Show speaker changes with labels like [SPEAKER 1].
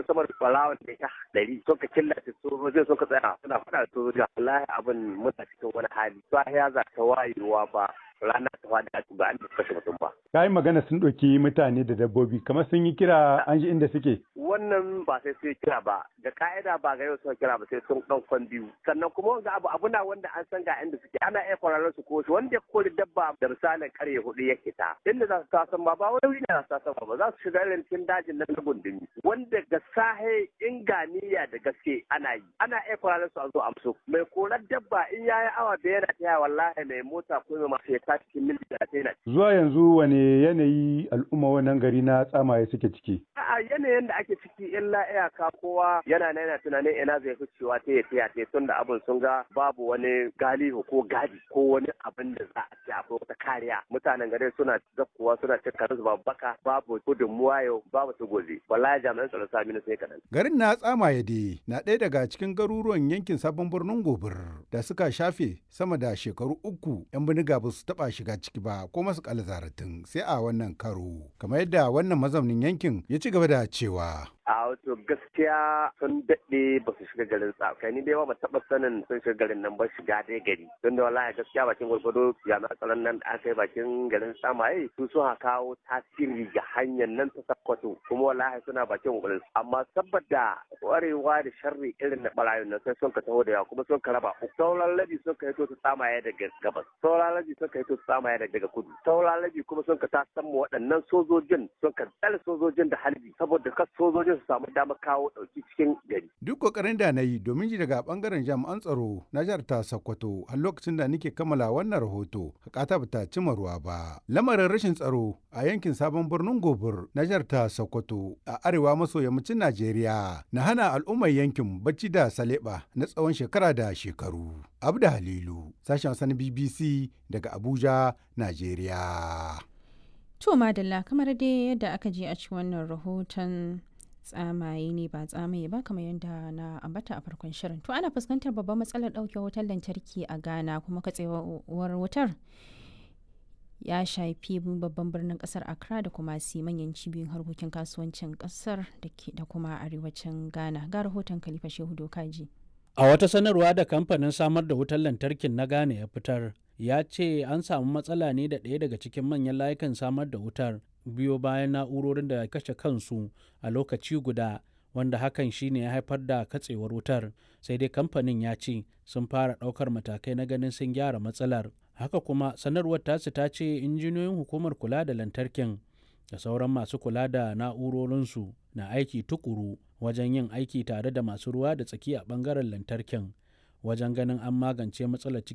[SPEAKER 1] sama da ɓarawon da ya ɗari sun ka killace sojojin sun ka tsaya suna faɗa da sojoji wallahi abin muna cikin wani hali sahiya za ta wayewa ba rana ta faɗi a ba an kashe mutum ba.
[SPEAKER 2] Ka yi magana sun ɗauki mutane da dabbobi kamar sun yi kira an ji inda suke.
[SPEAKER 1] Wannan ba sai sun kira ba da ka'ida ba ga yau sun kira ba sai sun ɗaukan biyu sannan kuma wanga abu na wanda an san ga inda suke ana iya kwararren su ko wanda ya kori dabba da misalin karye hudu yake ta inda za su tasan ba wani wuri ne za su tasan ba za su shiga irin cikin dajin nan na gundumi wanda ga sahe inganiya da gaske ana yi ana iya kwararren su a zo amso mai korar dabba in yayi awa da yana taya wallahi mai mota ko mai masu ya ta cikin mil da ta
[SPEAKER 2] zuwa yanzu wane yanayi al'umma wannan gari na Tsamaye suke ciki?
[SPEAKER 1] A yanayin da ake ciki illa iyaka kowa yana tunanin ina zai fi cewa ta yi tun da abin sun ga babu wani galihu ko gadi ko wani abin da za a ce akwai wata kariya. Mutanen gari suna zakkuwa suna cin karansu babu baka babu gudunmuwa yau babu su gobe. Wallahi jami'an tsaron sami na sai kaɗan.
[SPEAKER 2] Garin na Tsamaye dai na ɗaya daga cikin garuruwan yankin sabon birnin Gobir da suka shafe sama da shekaru 3 'yan bindiga ba su taɓa shiga ciki ba ko masu zaratin sai a wannan karo kamar yadda wannan mazaunin yankin ya ci gaba da cewa
[SPEAKER 1] a wato gaskiya sun daɗe ba su shiga garin tsakai ni dai ba taɓa sanin sun shiga garin nan ba shiga dai gari don da wallahi gaskiya bakin gwargwado jami'an tsaron nan da aka yi bakin garin Tsamaye su sun kawo tasiri ga hanyar nan ta Sakkwato kuma wallahi suna bakin gwarin amma saboda kwarewa da sharri irin na barayin nan sai sun ka taho da yawa kuma sun ka raba sauran labi sun ka hito su Tsamaye daga gabas sauran labi sun ka hito su Tsamaye daga kudu sauran labi kuma sun ka tasan mu waɗannan sojojin sun ka tsare sojojin da halbi saboda kas sojojin su samu damar kawo ɗauki cikin gari.
[SPEAKER 2] Duk kokarin da na yi domin ji daga bangaren jami'an tsaro na jihar ta Sokoto har lokacin da nake kammala wannan rahoto hakata bata cima ruwa ba. Lamarin rashin tsaro a yankin sabon birnin Gobir na jihar ta Sokoto a arewa maso yammacin Najeriya na hana al'ummar yankin bacci da saleba na tsawon shekara da shekaru. Abda Halilu, sashen Sani BBC daga Abuja, Najeriya.
[SPEAKER 3] To madalla kamar dai yadda aka je a ci wannan rahoton Tsamaye ne ba Tsamaye ba kamar yadda na ambata a farkon shirin. To ana fuskantar babbar matsalar ɗauke wutar lantarki a Ghana kuma katsewar wutar ya shafi babban birnin kasar Accra da kuma manyan cibiyoyin harkokin kasuwancin kasar da kuma arewacin Ghana. Ga rahoton Khalifa Shehu Dokaji.
[SPEAKER 4] A wata sanarwa da kamfanin samar da wutar lantarkin na Ghana ya fitar, ya ce an samu matsala ne da ɗaya daga cikin manyan layukan samar da wutar biyo bayan na'urorin da kashe kansu a lokaci guda, wanda hakan shine ya haifar da katsewar wutar. Sai dai kamfanin ya ce sun fara ɗaukar matakai na ganin sun gyara matsalar. Haka kuma sanarwar tasu ta ce injiniyoyin hukumar kula da lantarkin da sauran masu kula da na'urorinsu na aiki tukuru wajen yin aiki tare da masu ruwa da tsaki a ɓangaren lantarkin wajen ganin an magance matsalar cikin